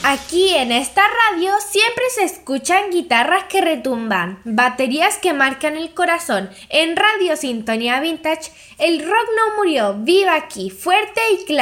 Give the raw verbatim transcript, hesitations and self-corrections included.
Aquí en esta radio siempre se escuchan guitarras que retumban, baterías que marcan el corazón. En Radio Sintonía Vintage, el rock no murió, vive aquí, fuerte y claro.